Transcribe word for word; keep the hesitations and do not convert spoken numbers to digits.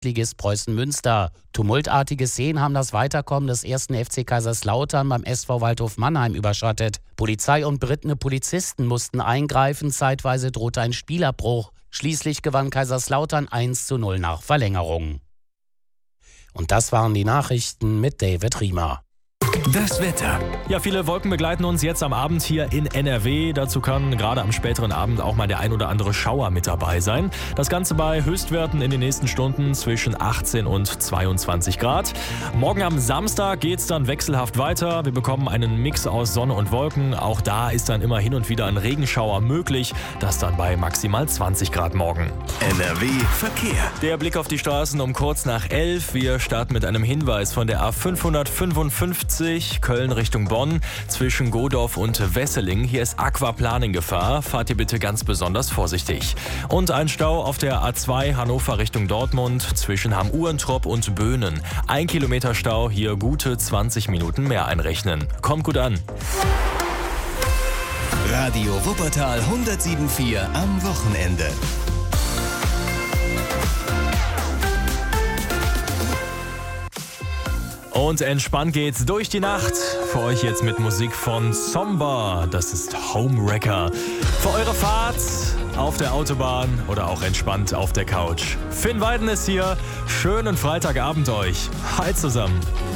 Zweitligist Preußen Münster. Tumultartige Szenen haben das Weiterkommen des ersten F C Kaiserslautern beim S V Waldhof Mannheim überschattet. Polizei und berittene Polizisten mussten eingreifen, zeitweise drohte ein Spielabbruch. Schließlich gewann Kaiserslautern eins zu null nach Verlängerung. Und das waren die Nachrichten mit David Riemer. Das Wetter. Ja, viele Wolken begleiten uns jetzt am Abend hier in N R W. Dazu kann gerade am späteren Abend auch mal der ein oder andere Schauer mit dabei sein. Das Ganze bei Höchstwerten in den nächsten Stunden zwischen achtzehn und zweiundzwanzig Grad. Morgen am Samstag geht's dann wechselhaft weiter. Wir bekommen einen Mix aus Sonne und Wolken. Auch da ist dann immer hin und wieder ein Regenschauer möglich. Das dann bei maximal zwanzig Grad morgen. N R W Verkehr. Der Blick auf die Straßen um kurz nach elf. Wir starten mit einem Hinweis von der A fünfhundertfünfundfünfzig. Köln Richtung Bonn, zwischen Godorf und Wesseling. Hier ist Aquaplan in Gefahr. Fahrt ihr bitte ganz besonders vorsichtig. Und ein Stau auf der A zwei Hannover Richtung Dortmund, zwischen Hamm-Uhrentrop und Böhnen. Ein Kilometer Stau, hier gute zwanzig Minuten mehr einrechnen. Kommt gut an. Radio Wuppertal hundertsieben Komma vier am Wochenende. Und entspannt geht's durch die Nacht. Für euch jetzt mit Musik von Somber. Das ist Homewrecker. Für eure Fahrt auf der Autobahn oder auch entspannt auf der Couch. Finn Weiden ist hier. Schönen Freitagabend euch. Hi zusammen.